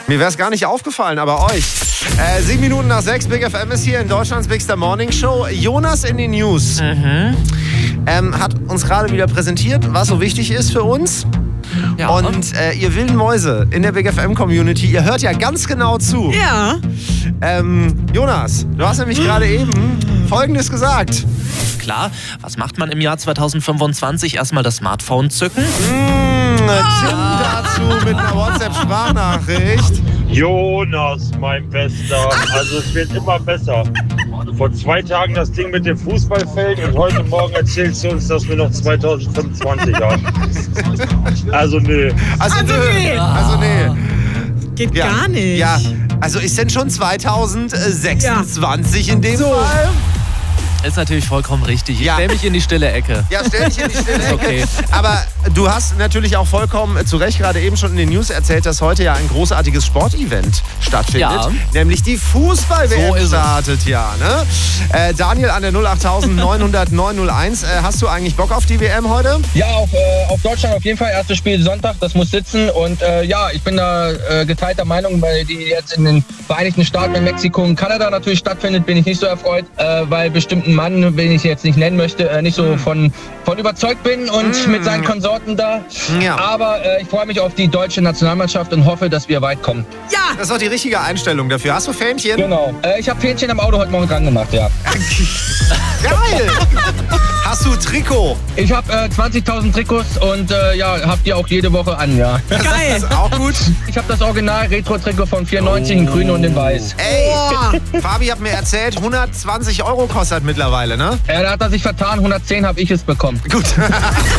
Mir wäre es gar nicht aufgefallen, aber euch. 7 Minuten nach 6, Big FM ist hier in Deutschlands Bigster Morning Show. Jonas in den News hat uns gerade wieder präsentiert, was so wichtig ist für uns. Ja. Und ihr wilden Mäuse in der Big FM Community, ihr hört ja ganz genau zu. Ja. Jonas, du hast nämlich gerade eben Folgendes gesagt. Klar, was macht man im Jahr 2025? Erstmal das Smartphone zücken. Tim dazu mit einer WhatsApp-Sprachnachricht. Jonas, mein Bester. Also es wird immer besser. Vor 2 Tagen das Ding mit dem Fußballfeld und heute Morgen erzählst du uns, dass wir noch 2025 haben. Also nö. Also nee. Geht gar nicht. Ja, also ist denn schon 2026 in dem Fall? Ist natürlich vollkommen richtig. Ich stell mich in die stille Ecke. Ja, stell dich in die stille Ecke. Okay. Aber du hast natürlich auch vollkommen zu Recht gerade eben schon in den News erzählt, dass heute ja ein großartiges Sportevent stattfindet. Ja. Nämlich die Fußball-WM So ist es. startet ja. Ne? Daniel an der 08900 901. Hast du eigentlich Bock auf die WM heute? Ja, auf Deutschland auf jeden Fall. Erstes Spiel Sonntag, das muss sitzen. Und ich bin da geteilter Meinung, weil die jetzt in den Vereinigten Staaten, in Mexiko und Kanada natürlich stattfindet, bin ich nicht so erfreut, weil bestimmten Mann, den ich jetzt nicht nennen möchte, nicht so von überzeugt bin und mit seinen Konsorten da. Ja. Aber ich freue mich auf die deutsche Nationalmannschaft und hoffe, dass wir weit kommen. Ja. Das ist auch die richtige Einstellung dafür. Hast du Fähnchen? Genau. Ich habe Fähnchen am Auto heute Morgen dran gemacht, ja. Geil! Hast du Trikot? Ich habe 20.000 Trikots und habe die auch jede Woche an, ja. Das Geil. ist auch gut. Ich habe das Original-Retro-Trikot von 94 in grün und in weiß. Ey, Fabi hat mir erzählt, 120 € kostet mittlerweile, ne? Da hat er sich vertan, 110 habe ich es bekommen. Gut.